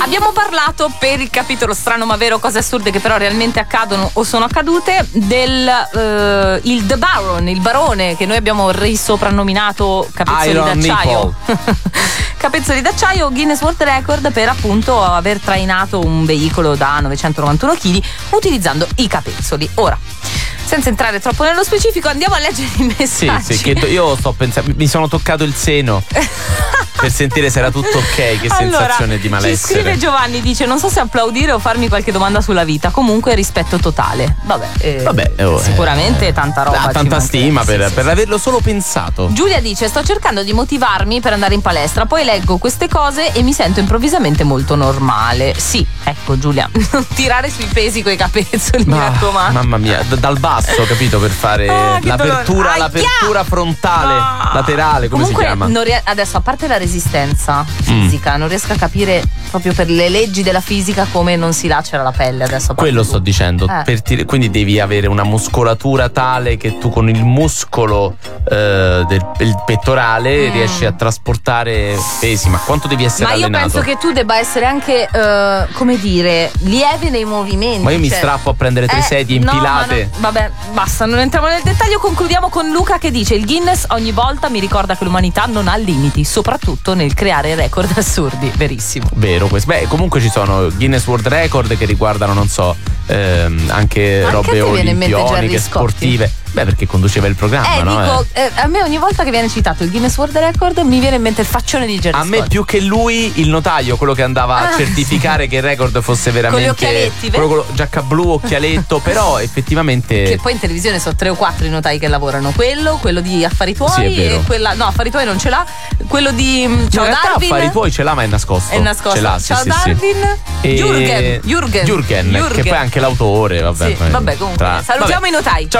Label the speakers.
Speaker 1: Abbiamo parlato, per il capitolo strano ma vero, cose assurde che però realmente accadono o sono accadute, del il The Baron, il barone, che noi abbiamo risoprannominato capezzoli d'acciaio. Capezzoli d'acciaio, Guinness World Record per appunto aver trainato un veicolo da 991 kg utilizzando i capezzoli. Ora, senza entrare troppo nello specifico, andiamo a leggere i messaggi.
Speaker 2: Sì, che io sto pensando, mi sono toccato il seno per sentire se era tutto ok. Che sensazione di malessere.
Speaker 1: Ci scrive Giovanni, dice: non so se applaudire o farmi qualche domanda sulla vita. Comunque rispetto totale. Sicuramente tanta roba.
Speaker 2: Tanta stima per averlo solo pensato.
Speaker 1: Giulia dice: sto cercando di motivarmi per andare in palestra, poi leggo queste cose e mi sento improvvisamente molto normale. Sì, ecco Giulia, non tirare sui pesi coi capezzoli, mi raccomando.
Speaker 2: Mamma mia, dal basso, capito, per fare l'apertura frontale, laterale, come
Speaker 1: comunque,
Speaker 2: si chiama?
Speaker 1: Adesso, a parte la resistenza fisica, non riesco a capire proprio per le leggi della fisica come non si lacera la pelle adesso.
Speaker 2: Quello sto dicendo, quindi devi avere una muscolatura tale che tu con il muscolo del pettorale riesci a trasportare pesi. Ma quanto devi essere allenato?
Speaker 1: Ma io penso che tu debba essere anche come dire, lieve nei movimenti.
Speaker 2: Ma io mi strappo a prendere 3 sedie impilate.
Speaker 1: Vabbè, basta, non entriamo nel dettaglio. Concludiamo con Luca che dice: il Guinness ogni volta mi ricorda che l'umanità non ha limiti, soprattutto nel creare record assurdi. Verissimo.
Speaker 2: Vero questo. Beh, comunque ci sono Guinness World Record che riguardano, non so, anche robe olimpioniche, sportive. Beh, perché conduceva il programma, no?
Speaker 1: A me ogni volta che viene citato il Guinness World Record mi viene in mente il faccione di Gerry Scott.
Speaker 2: A me più che lui il notaio, quello che andava a certificare che il record fosse veramente
Speaker 1: con gli occhialetti,
Speaker 2: quello con giacca blu, occhialetto. Però effettivamente,
Speaker 1: che poi in televisione sono 3 o 4 i notai che lavorano. Quello di Affari Tuoi,
Speaker 2: sì, è vero.
Speaker 1: E quella, no, Affari Tuoi non ce l'ha. Quello di Ciao Darwin,
Speaker 2: Affari Tuoi ce l'ha, ma è nascosto. Ce l'ha,
Speaker 1: Ciao
Speaker 2: sì,
Speaker 1: Darwin.
Speaker 2: Sì.
Speaker 1: Jürgen,
Speaker 2: che poi è anche l'autore. Vabbè,
Speaker 1: sì, vabbè, comunque salutiamo i notai.
Speaker 2: Ciao.